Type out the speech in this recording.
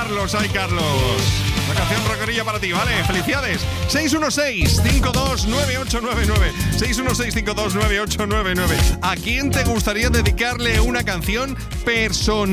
Carlos, ay, Carlos. Una canción rockerilla para ti, ¿vale? ¡Felicidades! 616-529899. 616-529899. ¿A quién te gustaría dedicarle una canción personal?